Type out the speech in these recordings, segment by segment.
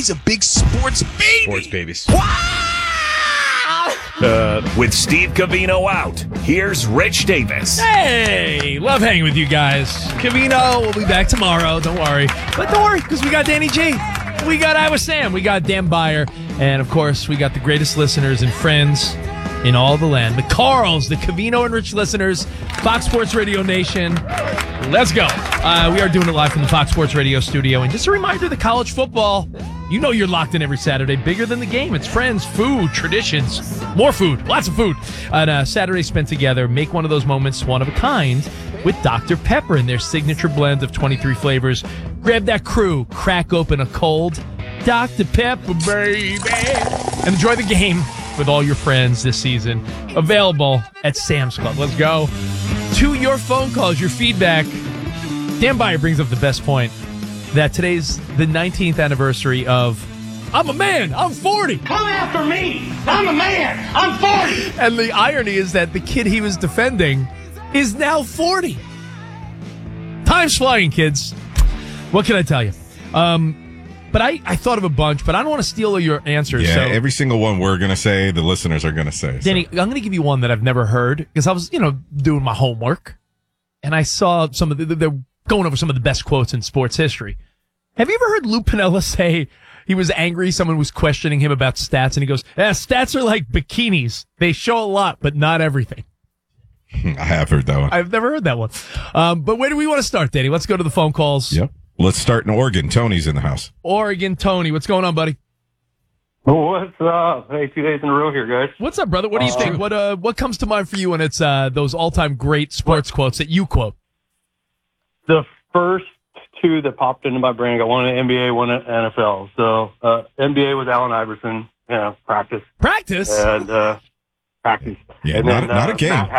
He's a big sports baby. Sports babies. With Steve Covino out, here's Rich Davis. Hey, love hanging with you guys. Covino will be back tomorrow. Don't worry. But don't worry, because we got Danny G. We got Iowa Sam. We got Dan Beyer. And, of course, we got the greatest listeners and friends in all the land. The Carls, the Covino and Rich listeners, Fox Sports Radio Nation. Let's go. We are doing it live from the Fox Sports Radio studio. And just a reminder, the college football, you know you're locked in every Saturday. Bigger than the game. It's friends, food, traditions, more food, lots of food. And Saturday spent together. Make one of those moments one of a kind with Dr. Pepper and their signature blend of 23 flavors. Grab that crew, crack open a cold Dr. Pepper, baby, and enjoy the game with all your friends this season. Available at Sam's Club. Let's go to your phone calls, your feedback. Dan Beyer brings up the best point that today's the 19th anniversary of I'm a man, I'm 40. Come after me. I'm a man, I'm 40. And the irony is that the kid he was defending is now 40. Time's flying, kids. What can I tell you? But I thought of a bunch, but I don't want to steal your answers. Yeah, so. every single one we're going to say, the listeners are going to say. Danny, I'm going to give you one that I've never heard because I was, doing my homework and I saw some of they're going over some of the best quotes in sports history. Have you ever heard Lou Piniella say he was angry? Someone was questioning him about stats and he goes, stats are like bikinis. They show a lot, but not everything. I have heard that one. I've never heard that one. But where do we want to start, Danny? Let's go to the phone calls. Yep. Let's start in Oregon. Tony's in the house. Oregon, Tony. What's going on, buddy? What's up? Hey, 2 days in a row here, guys. What's up, brother? What do you think? What comes to mind for you when it's those all-time great sports quotes that you quote? The first two that popped into my brain, I got one in NBA, one in NFL. So NBA was Allen Iverson, practice. Practice? And practice. Yeah, and not a game. Matt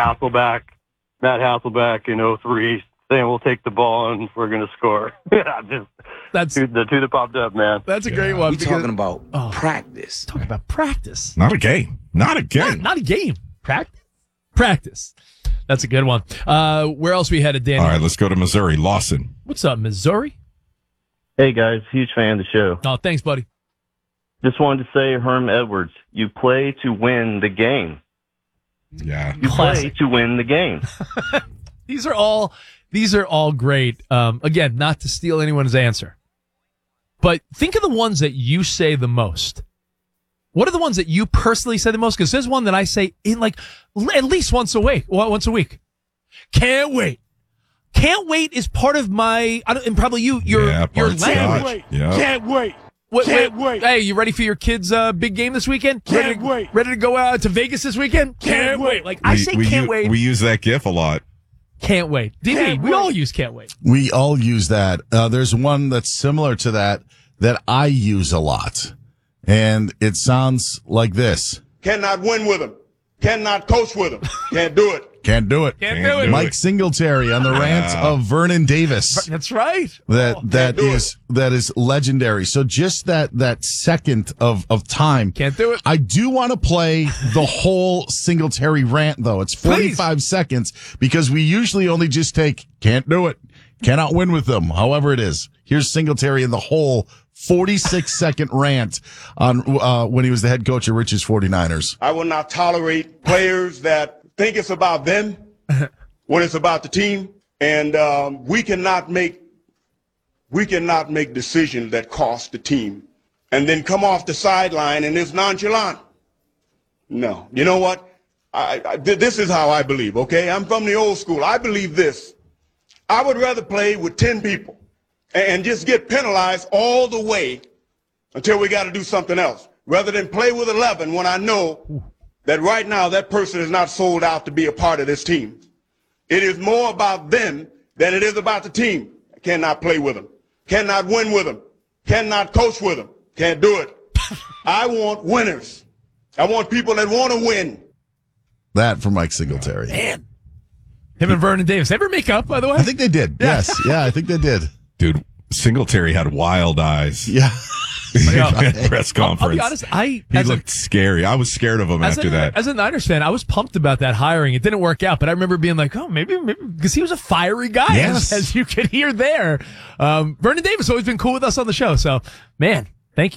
Hasselbeck in 03 saying we'll take the ball and we're going to score. That's the two that popped up, man. That's a great one. We're talking about practice. Talking about practice. Not a game. Not a game. Not a game. Practice. That's a good one. Where else we headed, Danny? All right, let's go to Missouri. Lawson. What's up, Missouri? Hey, guys. Huge fan of the show. Oh, thanks, buddy. Just wanted to say, Herm Edwards, you play to win the game. Yeah. You play to win the game. These are all great. Again, not to steal anyone's answer. But think of the ones that you say the most. What are the ones that you personally say the most? Because there's one that I say in at least once a week. Can't wait. Can't wait is part of my, and probably your language. Can't wait. Can't wait. Hey, you ready for your kids' big game this weekend? Can't wait. Ready to go out to Vegas this weekend? Can't wait. I say can't wait. We use that GIF a lot. Can't wait. DB, we all use can't wait. We all use that. There's one that's similar to that I use a lot. And it sounds like this. Cannot win with him. Cannot coach with him. Can't do it. Can't do it. Can't do it. Mike Singletary on the rant of Vernon Davis. That's right. That is legendary. So just that second of time. Can't do it. I do want to play the whole Singletary rant though. It's 45 seconds because we usually only just take can't do it. Cannot win with them. However it is. Here's Singletary in the whole 46-second rant on when he was the head coach of Rich's 49ers. I will not tolerate players that think it's about them when it's about the team. And we cannot make decisions that cost the team and then come off the sideline and it's nonchalant. No. You know what? This is how I believe, okay? I'm from the old school. I believe this. I would rather play with 10 people and just get penalized all the way until we got to do something else, rather than play with 11 when I know that right now that person is not sold out to be a part of this team. It is more about them than it is about the team. I cannot play with them. Cannot win with them. Cannot coach with them. Can't do it. I want winners. I want people that want to win. That from Mike Singletary. Man. Him and Vernon Davis. Ever make up, by the way? I think they did. Yes. Yeah, I think they did. Dude, Singletary had wild eyes. Yeah. At press conference. I'll be honest, he looked scary. I was scared of him after that. As a Niners fan, I was pumped about that hiring. It didn't work out, but I remember being like, oh, maybe, because he was a fiery guy, yes. as you could hear there. Vernon Davis always been cool with us on the show. So, man,